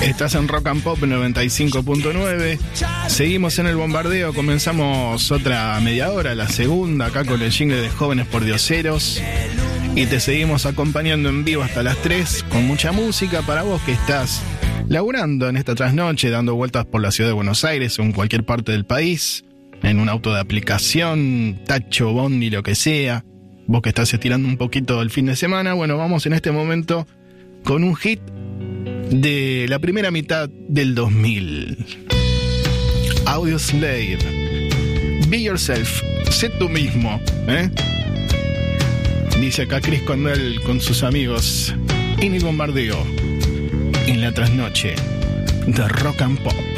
Estás en Rock and Pop 95.9. Seguimos en el bombardeo. Comenzamos otra media hora, la segunda, acá con el jingle de Jóvenes Pordioseros. Y te seguimos acompañando en vivo hasta las 3 con mucha música para vos que estás laburando en esta trasnoche, dando vueltas por la ciudad de Buenos Aires o en cualquier parte del país, en un auto de aplicación, tacho, bondi, lo que sea. Vos que estás estirando un poquito el fin de semana. Bueno, vamos en este momento con un hit de la primera mitad del 2000. Audioslave, Be Yourself, sé tú mismo, dice acá Chris Cornell con sus amigos en el bombardeo, en la trasnoche de Rock and Pop.